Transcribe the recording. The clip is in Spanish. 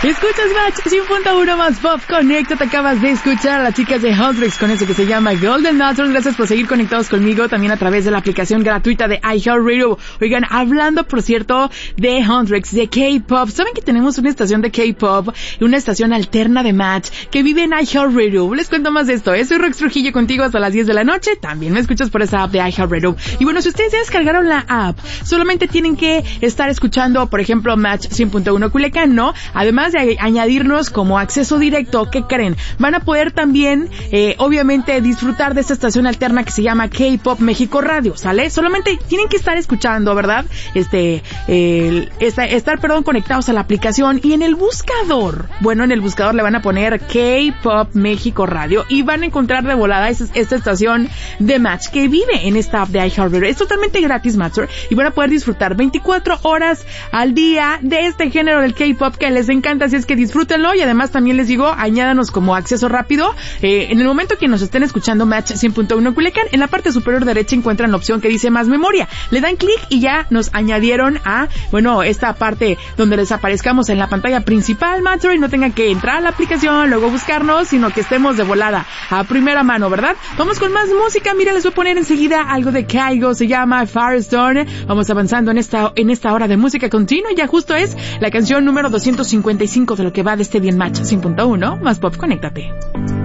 Escuchas Match 100.1 más Pop Connect. Te acabas de escuchar a las chicas de Huntrix con eso que se llama Golden Natural. Gracias por seguir conectados conmigo también a través de la aplicación gratuita de iHeartRadio. Oigan, hablando por cierto de Huntrix, de K-Pop, ¿saben que tenemos una estación de K-Pop, una estación alterna de Match que vive en iHeartRadio? Les cuento más de esto. Soy Rox Trujillo contigo hasta las 10 de la noche. También me escuchas por esa app de iHeartRadio. Y bueno, si ustedes ya descargaron la app, solamente tienen que estar escuchando, por ejemplo, Match 100.1 Culiacán, ¿no? Además de añadirnos como acceso directo, ¿qué creen? Van a poder también, obviamente, disfrutar de esta estación alterna que se llama K-Pop México Radio, ¿sale? Solamente tienen que estar escuchando, ¿verdad? Estar conectados a la aplicación y en el buscador, en el buscador le van a poner K-Pop México Radio y van a encontrar de volada esta estación de Match que vive en esta app de iHeartRadio. Es totalmente gratis, Matcher, y van a poder disfrutar 24 horas al día de este género del K-Pop que les encanta, así es que disfrútenlo. Y además también les digo, añádanos como acceso rápido. En el momento que nos estén escuchando Match 100.1 Culiacán, en la parte superior derecha encuentran la opción que dice más memoria. Le dan clic y ya nos añadieron a, esta parte donde les aparezcamos en la pantalla principal, Matcher, y no tengan que entrar a la aplicación, luego buscarnos, sino que estemos de volada a primera mano, ¿verdad? Vamos con más música. Mira, les voy a poner enseguida algo de Kygo, se llama Firestone. Vamos avanzando en esta hora de música continua. Ya justo es la canción número 255 de lo que va de este día en Match 100.1 más Pop. Conéctate.